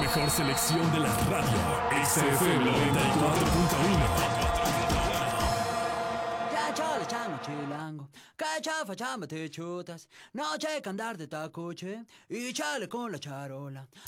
mejor selección de la radio. XFM 94.1. Ya chole chango chilango, que chafa chamba te chutas, no checa andar de tacoche y chale con la charola.